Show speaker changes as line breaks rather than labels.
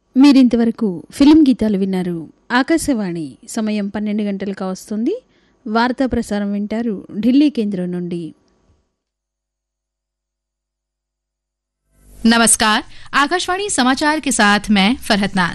మీరింతవరకు ఫిలిం గీతాలు విన్నారు. ఆకాశవాణి సమయం 12 గంటలకు వస్తుంది. వార్తా ప్రసారం వింటారు ఢిల్లీ కేంద్రం నుండి.
नमस्कार, आकाशवाणी समाचार के साथ मैं फरहत नाज।